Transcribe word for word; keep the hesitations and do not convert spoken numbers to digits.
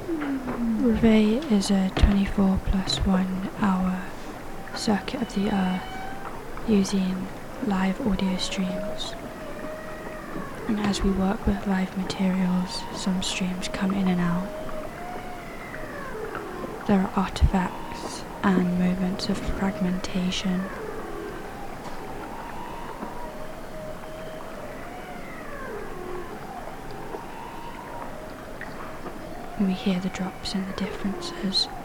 Reveille is a twenty-four plus one hour circuit of the Earth using live audio streams. And as we work with live materials, some streams come in and out. There are artifacts and movements of fragmentation. We hear the drops and the differences.